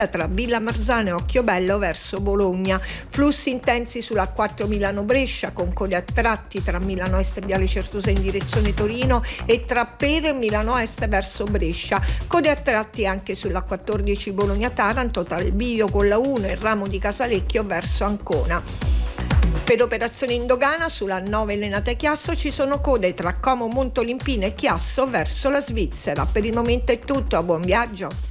tra Villa Marzano e Occhiobello verso Bologna. Flussi intensi sulla A4 Milano-Brescia con code a tratti tra Milano Est e Viale Certosa in direzione Torino e tra Pero e Milano Est verso Brescia. Code a tratti anche sulla A14 Bologna-Taranto tra il bivio con la 1 e il ramo di Casalecchio verso Ancona. Per operazioni in dogana sulla 9 Lenate Chiasso ci sono code tra Como Montolimpino e Chiasso verso la Svizzera. Per il momento è tutto, buon viaggio.